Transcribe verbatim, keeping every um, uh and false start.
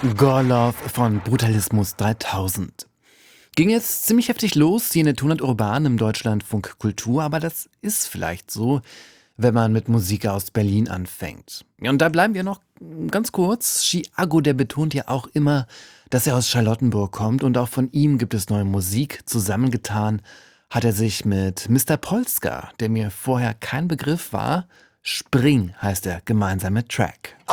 Gorlov von Brutalismus dreitausend. Ging jetzt ziemlich heftig los, hier in Tonart Urban im Deutschlandfunk Kultur, aber das ist vielleicht so, wenn man mit Musik aus Berlin anfängt. Ja, und da bleiben wir noch ganz kurz. Chiago, der betont ja auch immer, dass er aus Charlottenburg kommt und auch von ihm gibt es neue Musik. Zusammengetan hat er sich mit Mister Polska, der mir vorher kein Begriff war. Spring heißt der gemeinsame Track.